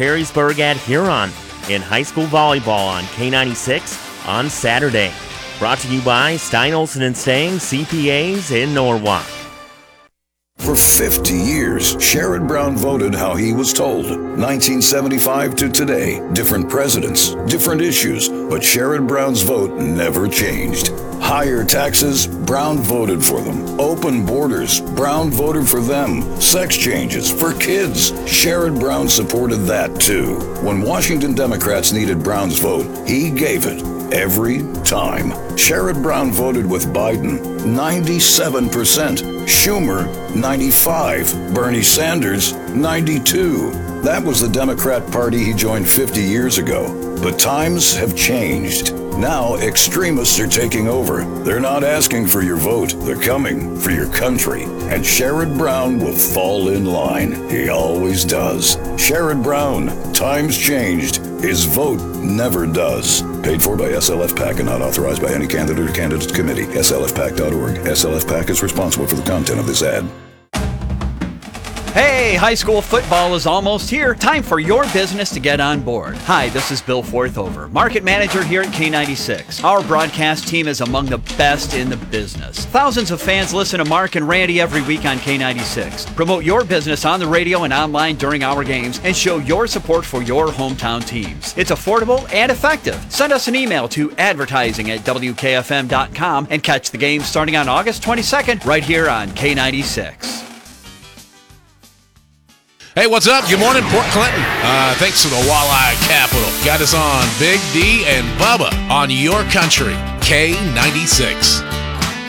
Perrysburg at Huron in high school volleyball on K96 on Saturday. Brought to you by Stein Olson and Stang CPAs in Norwalk. For 50 years, Sherrod Brown voted how he was told. 1975 to today, different presidents, different issues, but Sherrod Brown's vote never changed. Higher taxes, Brown voted for them. Open borders, Brown voted for them. Sex changes for kids, Sherrod Brown supported that too. When Washington Democrats needed Brown's vote, he gave it. Every time. Sherrod Brown voted with Biden, 97%. Schumer, 95%. Bernie Sanders, 92%. That was the Democrat Party he joined 50 years ago. But times have changed. Now extremists are taking over. They're not asking for your vote. They're coming for your country. And Sherrod Brown will fall in line. He always does. Sherrod Brown, times changed. His vote never does. Paid for by SLF PAC and not authorized by any candidate or candidates committee. SLFPAC.org. SLF PAC is responsible for the content of this ad. Hey, high school football is almost here. Time for your business to get on board. Hi, this is Bill Forthover, market manager here at K96. Our broadcast team is among the best in the business. Thousands of fans listen to Mark and Randy every week on K96. Promote your business on the radio and online during our games and show your support for your hometown teams. It's affordable and effective. Send us an email to advertising@wkfm.com and catch the game starting on August 22nd right here on K96. Hey, what's up? Good morning, Port Clinton. Thanks to the Walleye Capital. Got us on Big D and Bubba on your country, K96.